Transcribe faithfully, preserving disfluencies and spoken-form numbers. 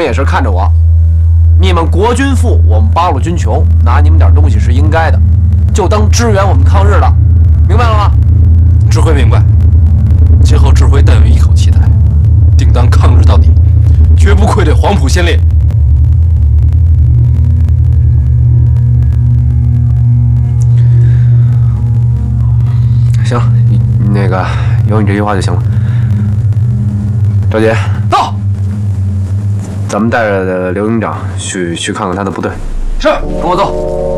眼神看着我。你们国军富，我们八路军穷，拿你们点东西是应该的，就当支援我们抗日了，明白了吗？ 指挥明白。今后指挥但有一口气概，定当抗日到底，绝不愧对黄埔先烈。 行，你那个有你这句话就行了。赵杰， 到。 咱们带着刘营长去去看看他的部队。 是， 跟我走。